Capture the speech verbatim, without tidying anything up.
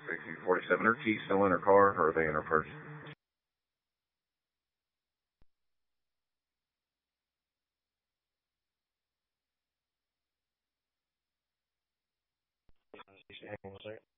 forty-seven, are keys still in her car, or are they in her purse? Hang on a second.